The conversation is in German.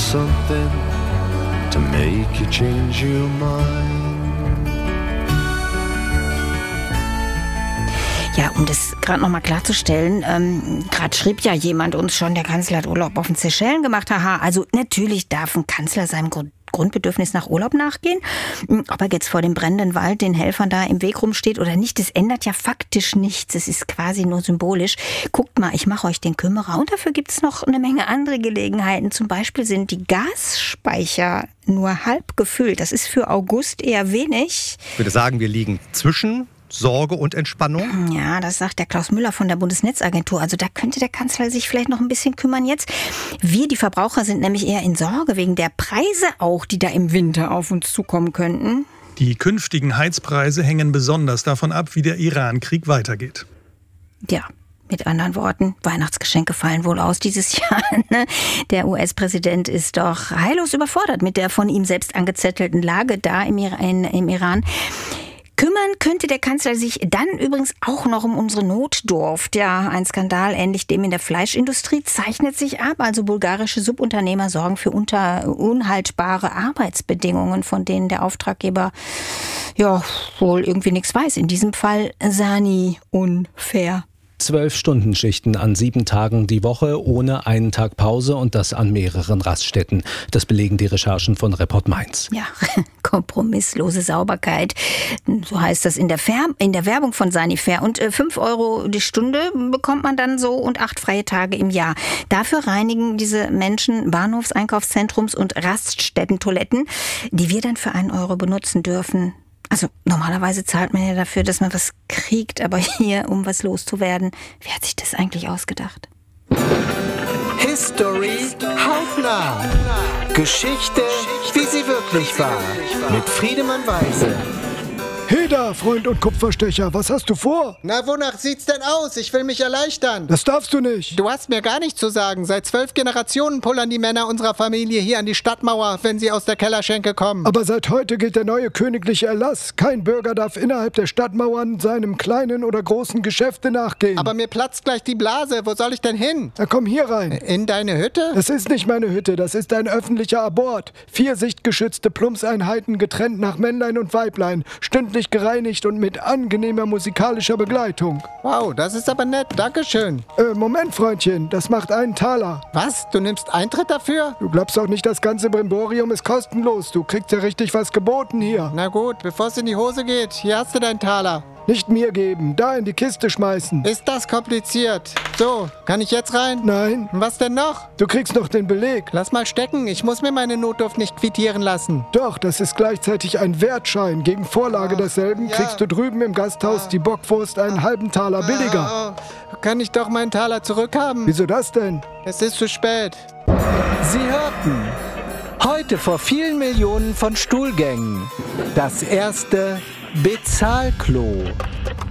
something to make you change your mind. Ja, um das gerade nochmal klarzustellen, gerade schrieb ja jemand uns schon, der Kanzler hat Urlaub auf den Seychellen gemacht. Haha, also natürlich darf ein Kanzler seinem Grundbedürfnis nach Urlaub nachgehen. Ob er jetzt vor dem brennenden Wald den Helfern da im Weg rumsteht oder nicht, das ändert ja faktisch nichts. Es ist quasi nur symbolisch. Guckt mal, ich mache euch den Kümmerer. Und dafür gibt es noch eine Menge andere Gelegenheiten. Zum Beispiel sind die Gasspeicher nur halb gefüllt. Das ist für August eher wenig. Ich würde sagen, wir liegen zwischen Sorge und Entspannung? Ja, das sagt der Klaus Müller von der Bundesnetzagentur. Also da könnte der Kanzler sich vielleicht noch ein bisschen kümmern jetzt. Wir, die Verbraucher, sind nämlich eher in Sorge wegen der Preise auch, die da im Winter auf uns zukommen könnten. Die künftigen Heizpreise hängen besonders davon ab, wie der Iran-Krieg weitergeht. Ja. Mit anderen Worten, Weihnachtsgeschenke fallen wohl aus dieses Jahr. Ne? Der US-Präsident ist doch heillos überfordert mit der von ihm selbst angezettelten Lage da im Iran. Kümmern könnte der Kanzler sich dann übrigens auch noch um unsere Notdurft. Ja, ein Skandal ähnlich dem in der Fleischindustrie zeichnet sich ab. Also bulgarische Subunternehmer sorgen für unhaltbare Arbeitsbedingungen, von denen der Auftraggeber ja wohl irgendwie nichts weiß. In diesem Fall Sani unfair. 12-Stunden-Schichten an 7 Tagen die Woche, ohne einen Tag Pause und das an mehreren Raststätten. Das belegen die Recherchen von Report Mainz. Ja, kompromisslose Sauberkeit. So heißt das in der Werbung von Sanifair. Und 5 € die Stunde bekommt man dann so und 8 freie Tage im Jahr. Dafür reinigen diese Menschen Bahnhofs-, Einkaufszentrums- und Raststätten-Toiletten, die wir dann für 1 € benutzen dürfen. Also normalerweise zahlt man ja dafür, dass man was kriegt, aber hier, um was loszuwerden, wer hat sich das eigentlich ausgedacht? History hautnah. Geschichte, wie sie wirklich war. Mit Friedemann Weise. Hey da, Freund und Kupferstecher, was hast du vor? Na, wonach sieht's denn aus? Ich will mich erleichtern. Das darfst du nicht. Du hast mir gar nichts zu sagen. Seit 12 Generationen pullern die Männer unserer Familie hier an die Stadtmauer, wenn sie aus der Kellerschenke kommen. Aber seit heute gilt der neue königliche Erlass. Kein Bürger darf innerhalb der Stadtmauern seinem kleinen oder großen Geschäfte nachgehen. Aber mir platzt gleich die Blase. Wo soll ich denn hin? Na komm hier rein. In deine Hütte? Das ist nicht meine Hütte, das ist ein öffentlicher Abort. 4 sichtgeschützte Plumpseinheiten getrennt nach Männlein und Weiblein, stündlich gereinigt und mit angenehmer musikalischer Begleitung. Wow, das ist aber nett. Dankeschön. Moment, Freundchen, das macht einen Taler. Was? Du nimmst Eintritt dafür? Du glaubst doch nicht, das ganze Brimborium ist kostenlos. Du kriegst ja richtig was geboten hier. Na gut, bevor es in die Hose geht, hier hast du deinen Taler. Nicht mir geben, da in die Kiste schmeißen. Ist das kompliziert? So, kann ich jetzt rein? Nein. Was denn noch? Du kriegst noch den Beleg. Lass mal stecken, ich muss mir meine Notdurft nicht quittieren lassen. Doch, das ist gleichzeitig ein Wertschein. Gegen Vorlage desselben kriegst du drüben im Gasthaus die Bockwurst einen halben Taler billiger. Kann ich doch meinen Taler zurückhaben? Wieso das denn? Es ist zu spät. Sie hörten heute vor vielen Millionen von Stuhlgängen das erste Bezahlklo.